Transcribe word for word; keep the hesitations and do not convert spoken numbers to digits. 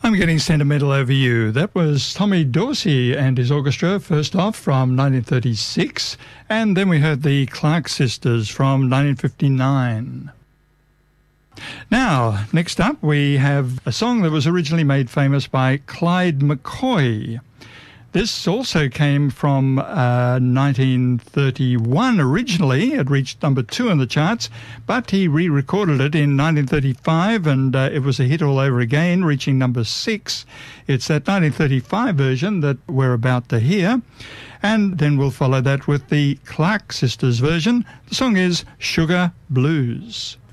I'm Getting Sentimental Over You. That was Tommy Dorsey and his orchestra, first off, from nineteen thirty-six, and then we heard the Clark Sisters from nineteen fifty-nine. Now, next up, we have a song that was originally made famous by Clyde McCoy. This also came from uh, nineteen thirty-one originally. It reached number two on the charts, but he re-recorded it in nineteen thirty-five, and uh, it was a hit all over again, reaching number six. It's that nineteen thirty-five version that we're about to hear, and then we'll follow that with the Clark Sisters version. The song is Sugar Blues.